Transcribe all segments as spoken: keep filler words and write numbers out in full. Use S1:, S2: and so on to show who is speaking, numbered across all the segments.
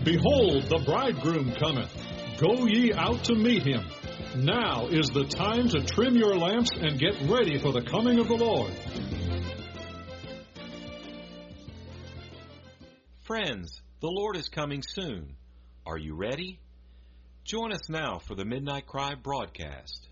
S1: Behold, the bridegroom cometh. Go ye out to meet him. Now is the time to trim your lamps and get ready for the coming of the Lord.
S2: Friends, the Lord is coming soon. Are you ready? Join us now for the Midnight Cry broadcast.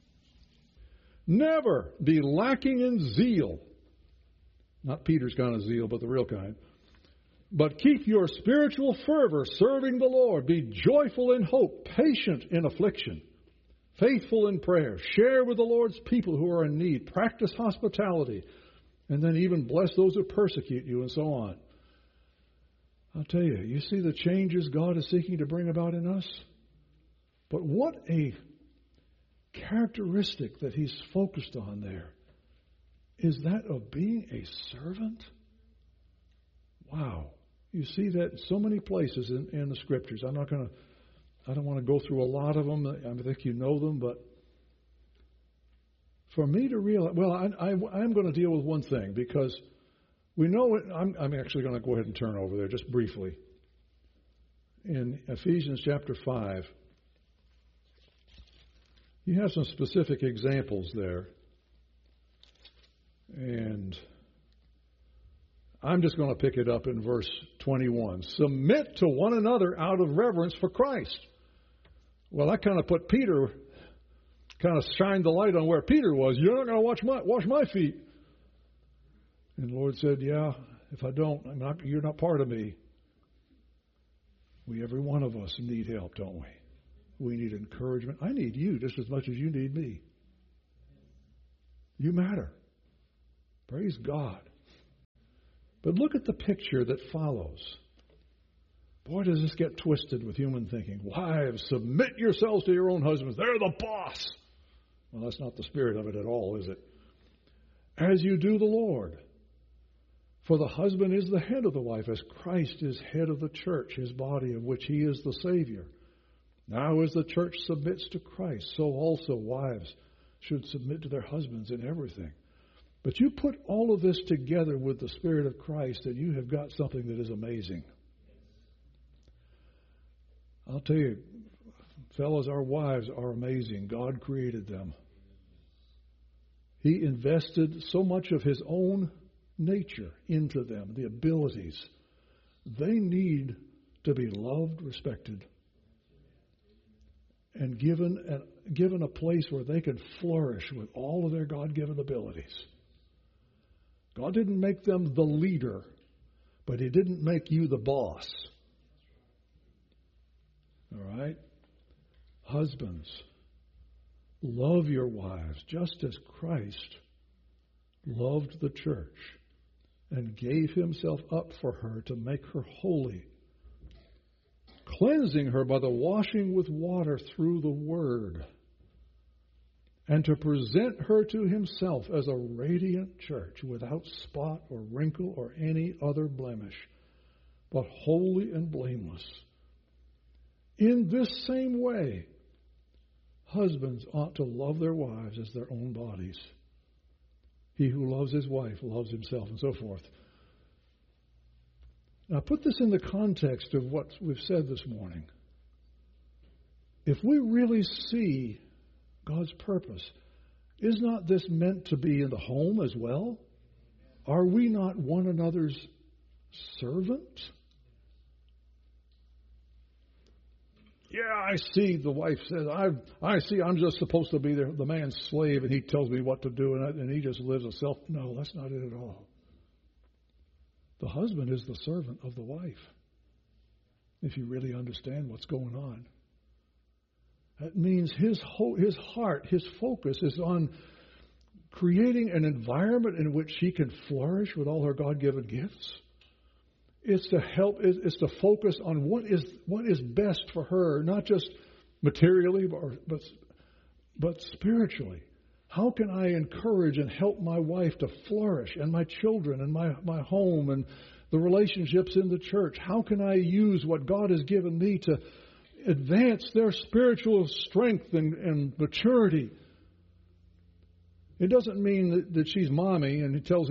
S3: Never be lacking in zeal. Not Peter's kind of zeal, but the real kind. But keep your spiritual fervor serving the Lord. Be joyful in hope, patient in affliction, faithful in prayer. Share with the Lord's people who are in need. Practice hospitality. And then even bless those who persecute you and so on. I'll tell you, you see the changes God is seeking to bring about in us? But what a characteristic that he's focused on there is that of being a servant. Wow. You see that in so many places in, in the Scriptures. I'm not going to, I don't want to go through a lot of them. I think you know them, but for me to realize, well, I, I, I'm going to deal with one thing because we know it. I'm, I'm actually going to go ahead and turn over there just briefly. In Ephesians chapter five, you have some specific examples there. And I'm just going to pick it up in verse twenty-one. Submit to one another out of reverence for Christ. Well, that kind of put Peter, kind of shined the light on where Peter was. You're not going to wash my, wash my feet. And the Lord said, yeah, if I don't, I'm not, you're not part of me. We, every one of us, need help, don't we? We need encouragement. I need you just as much as you need me. You matter. Praise God. But look at the picture that follows. Boy, does this get twisted with human thinking. Wives, submit yourselves to your own husbands. They're the boss. Well, that's not the spirit of it at all, is it? As you do the Lord. For the husband is the head of the wife, as Christ is head of the church, his body, of which he is the Savior. Now as the church submits to Christ, so also wives should submit to their husbands in everything. But you put all of this together with the Spirit of Christ, and you have got something that is amazing. I'll tell you, fellas, our wives are amazing. God created them. He invested so much of his own nature into them, the abilities. They need to be loved, respected, and given a, given a place where they can flourish with all of their God-given abilities. God didn't make them the leader, but he didn't make you the boss. All right? Husbands, love your wives just as Christ loved the church and gave himself up for her to make her holy, cleansing her by the washing with water through the word, and to present her to himself as a radiant church without spot or wrinkle or any other blemish, but holy and blameless. In this same way, husbands ought to love their wives as their own bodies. He who loves his wife loves himself, and so forth. Now put this in the context of what we've said this morning. If we really see God's purpose, is not this meant to be in the home as well? Are we not one another's servant? Yeah, I see, the wife says, I I see I'm just supposed to be the, the man's slave, and he tells me what to do, and, I, and he just lives a self. No, that's not it at all. The husband is the servant of the wife, if you really understand what's going on. That means his whole, his heart, his focus is on creating an environment in which she can flourish with all her God-given gifts. It's to help, it's to focus on what is what is best for her, not just materially, but, but, but spiritually. How can I encourage and help my wife to flourish, and my children, and my, my home, and the relationships in the church? How can I use what God has given me to advance their spiritual strength and, and maturity? It doesn't mean that, that she's mommy and it tells